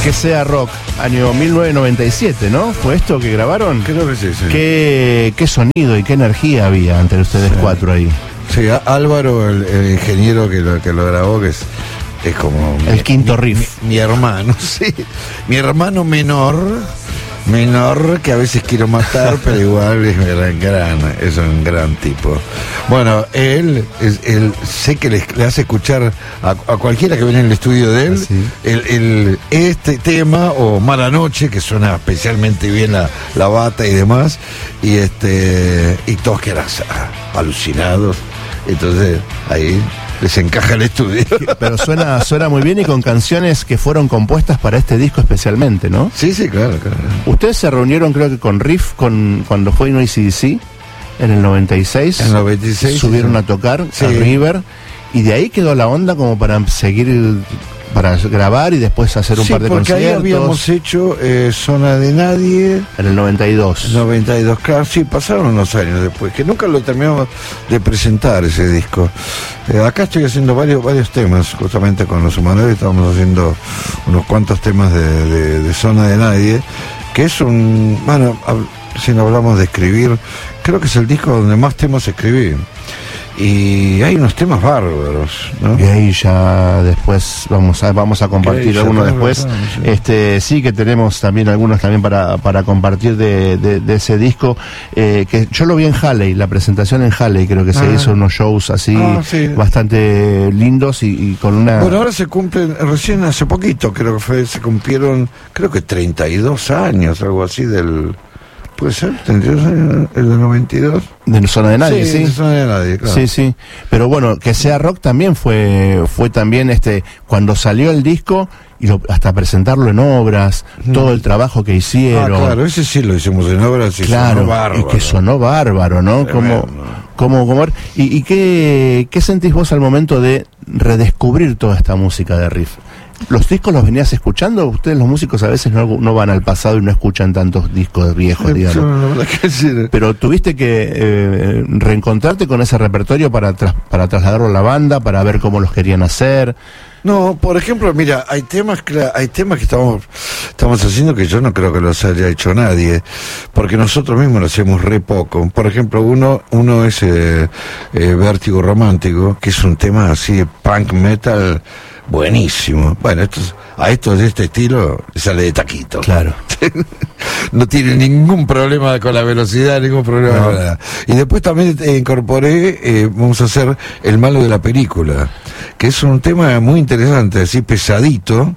Que sea rock, año 1997, ¿no? ¿Fue esto que grabaron? Creo que sí. Qué sonido y qué energía había entre ustedes cuatro ahí. Sí, Álvaro, el ingeniero que lo grabó, que es como... El quinto riff. Mi hermano, sí. Mi hermano menor, que a veces quiero matar, pero igual es un gran tipo. Bueno, él sé que le hace escuchar a cualquiera que viene en el estudio de él, este tema, o Mala Noche, que suena especialmente bien la bata y demás, y todos quedan alucinados. Entonces ahí les encaja el estudio. Pero suena muy bien y con canciones que fueron compuestas para este disco especialmente, ¿no? Sí, claro. Ustedes se reunieron, creo que con Riff, cuando fue No AC/DC en el 96. En el 96. Subieron a tocar a River, y de ahí quedó la onda como para seguir, para grabar y después hacer un par de conciertos. Porque ahí habíamos hecho Zona de Nadie. En el 92. 92, claro, sí, pasaron unos años después, que nunca lo terminamos de presentar ese disco. Acá estoy haciendo varios temas, justamente con los Humanos, estamos haciendo unos cuantos temas de Zona de Nadie, que es si no hablamos de escribir, creo que es el disco donde más temas escribí. Y hay unos temas bárbaros, ¿no? Y ahí ya después vamos a compartir algunos después. Sí, que tenemos también algunos también para compartir de ese disco, que yo lo vi en Halley, la presentación en Halley, creo que se hizo unos shows así bastante lindos y con una... Bueno, ahora se cumplen, recién hace poquito se cumplieron, creo que 32 años, algo así del... ¿Puede ser? ¿32 años? ¿El de 92? De Zona de Nadie, sí. De Zona de Nadie, claro. Sí. Pero bueno, Que sea rock también fue también cuando salió el disco y hasta presentarlo en obras, todo el trabajo que hicieron. Claro, ese sí lo hicimos en obras y sonó bárbaro. Y que sonó bárbaro, ¿no? ¿Y qué sentís vos al momento de redescubrir toda esta música de Riff? ¿Los discos los venías escuchando? Ustedes los músicos a veces no van al pasado y no escuchan tantos discos viejos, digamos. Pero tuviste que reencontrarte con ese repertorio para trasladarlo a la banda, para ver cómo los querían hacer. No, por ejemplo, mira, hay temas que estamos haciendo que yo no creo que los haya hecho nadie, porque nosotros mismos lo hacemos re poco. Por ejemplo, uno es Vértigo Romántico, que es un tema así, punk metal, buenísimo. Bueno, a estos de este estilo sale de taquito. Claro. No tiene ningún problema con la velocidad, ningún problema con nada. Y después también incorporé, vamos a hacer El Malo de la Película, que es un tema muy interesante, así pesadito.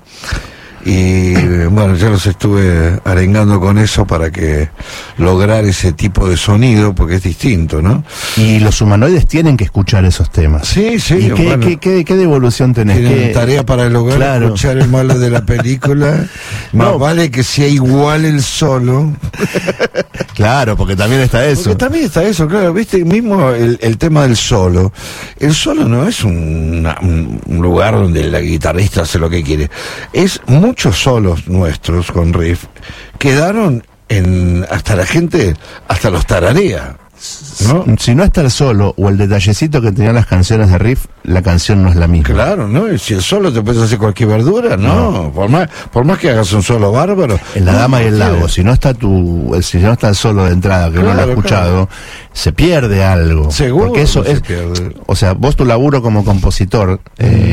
Y bueno, ya los estuve arengando con eso para que lograr ese tipo de sonido, porque es distinto, ¿no? Y los humanoides tienen que escuchar esos temas. Sí. ¿Y qué devolución tenés? Tienen tarea para lograr escuchar El Malo de la Película. Más vale que sea igual el solo. Claro, porque también está eso. Porque también está eso, claro. Viste, mismo el tema del solo. El solo no es un lugar donde el guitarrista hace lo que quiere. Es muchos solos nuestros con riff quedaron hasta la gente hasta los tararea, ¿no? Si no está el solo o el detallecito que tenían las canciones de riff, la canción no es la misma. Claro, ¿no? Y si el solo te puedes hacer cualquier verdura, no. Por más que hagas un solo bárbaro. En La Dama y el Lago, si no está el solo de entrada, que no lo he escuchado, se pierde algo. Seguro. Porque eso pierde. O sea, vos tu laburo como compositor,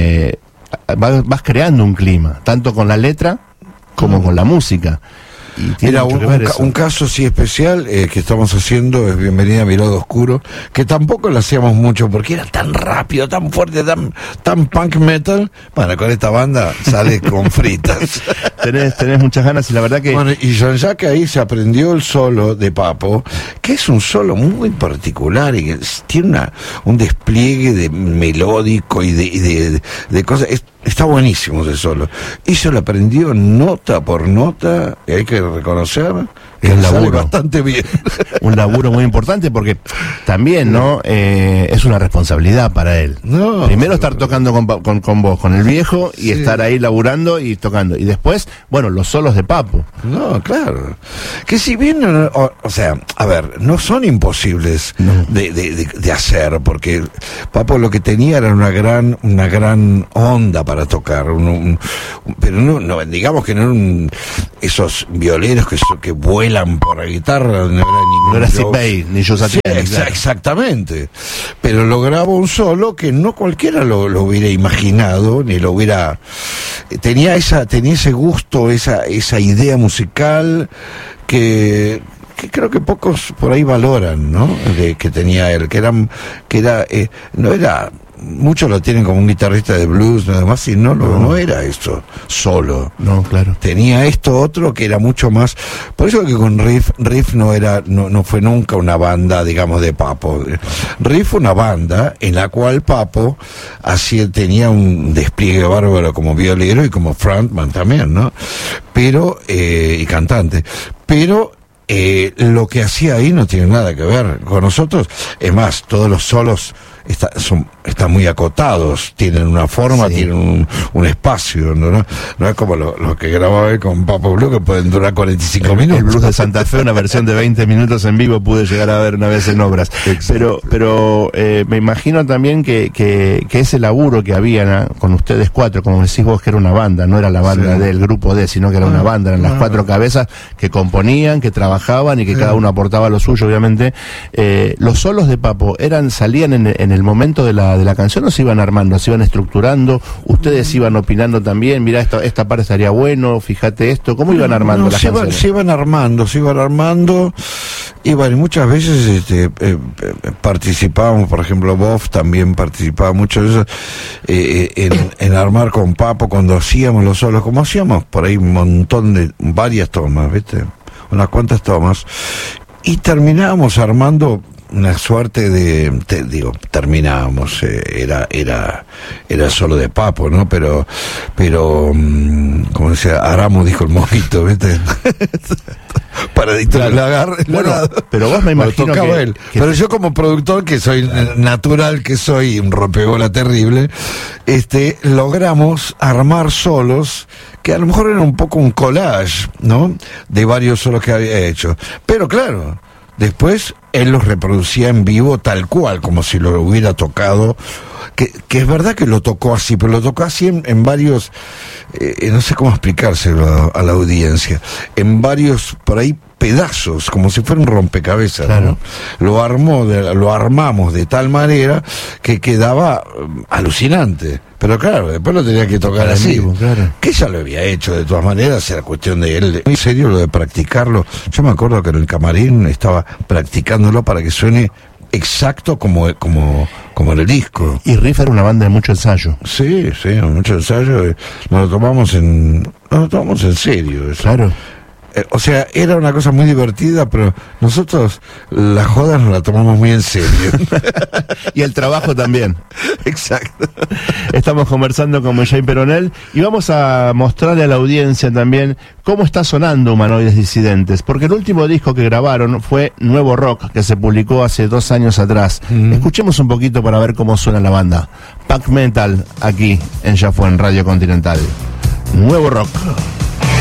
vas creando un clima, tanto con la letra como con la música. Mira, un caso así especial que estamos haciendo es Bienvenida a mi lado oscuro, que tampoco lo hacíamos mucho porque era tan rápido, tan fuerte, tan punk metal. Bueno, con esta banda sale con fritas. tenés muchas ganas y la verdad que... Bueno, y Jean-Jacques ahí se aprendió el solo de Papo, que es un solo muy particular y que tiene un despliegue de melódico y de cosas... Está buenísimo ese solo. Y se lo aprendió nota por nota, y hay que reconocer Es un laburo bastante bien. Un laburo muy importante porque también, ¿no? Es una responsabilidad para él. No, primero estar tocando con vos, con el viejo, y estar ahí laburando y tocando. Y después, bueno, los solos de Papo. No, claro. Que si bien, o sea, a ver, no son imposibles de hacer, porque Papo lo que tenía era una gran onda para tocar, pero no, digamos que no eran esos violeros que vuelan por la guitarra, no era Steve Vai, ni Joe Satriani. Exactamente. Pero lograba un solo que no cualquiera lo hubiera imaginado, ni lo hubiera... Tenía ese gusto, esa idea musical que creo que pocos por ahí valoran, ¿no? Que tenía él, no era... Muchos lo tienen como un guitarrista de blues, nada más, y no era eso solo. No, claro. Tenía esto otro que era mucho más. Por eso que con Riff no fue nunca una banda, digamos, de Papo. Riff fue una banda en la cual Papo tenía un despliegue bárbaro como violero y como frontman también, ¿no? Pero, y cantante. Pero lo que hacía ahí no tiene nada que ver con nosotros. Es más, todos los solos están muy acotados, tienen una forma, tienen un espacio, no es como lo que grababa él con Papo Blue, que pueden durar 45 minutos. El Blues de Santa Fe, una versión de 20 minutos en vivo, pude llegar a ver una vez en obras. Pero me imagino también que ese laburo que había con ustedes cuatro, como decís vos, que era una banda, no era la banda del grupo D, sino que era una banda, eran las cuatro cabezas que componían, que trabajaban y que cada uno aportaba lo suyo, obviamente. Los solos de Papo salían en el momento de la canción, o se iban armando, se iban estructurando, ustedes iban opinando también, mirá, esta parte estaría bueno, fíjate esto, ¿cómo iban armando las canciones? Se iban armando, y bueno, muchas veces participábamos, por ejemplo, Bob también participaba mucho de eso, en armar con Papo cuando hacíamos los solos, como hacíamos por ahí varias tomas, ¿viste? Unas cuantas tomas, y terminábamos armando una suerte terminábamos, era solo de Papo, ¿no? Pero como decía, Aramo dijo el mojito, ¿viste? Paradito en la agarre. Bueno, pero vos me imagino tocaba él. Pero yo como productor, que soy natural, que soy un rompebola terrible, logramos armar solos que a lo mejor eran un poco un collage, ¿no? De varios solos que había hecho. Pero claro, después él los reproducía en vivo tal cual, como si lo hubiera tocado, que es verdad que lo tocó así, pero lo tocó así en varios, no sé cómo explicárselo a la audiencia, en varios, por ahí, pedazos, como si fuera un rompecabezas, claro, ¿no? Lo armamos de tal manera que quedaba alucinante. Pero claro, después lo tenía que tocar así, vivo, claro, que ya lo había hecho de todas maneras, era cuestión de él. Muy serio lo de practicarlo. Yo me acuerdo que en el camarín estaba practicándolo para que suene exacto como en el disco. Y Riff era una banda de mucho ensayo. Sí, mucho ensayo. Nos lo tomamos en serio eso. Claro. O sea, era una cosa muy divertida, pero nosotros la joda nos la tomamos muy en serio. Y el trabajo también. Exacto. Estamos conversando con Moisés Peronel y vamos a mostrarle a la audiencia también cómo está sonando Humanoides Disidentes, porque el último disco que grabaron fue Nuevo Rock, que se publicó hace 2 años atrás. Escuchemos un poquito para ver cómo suena la banda. Punk Metal, aquí en Ya Fue, en Radio Continental. Nuevo Rock.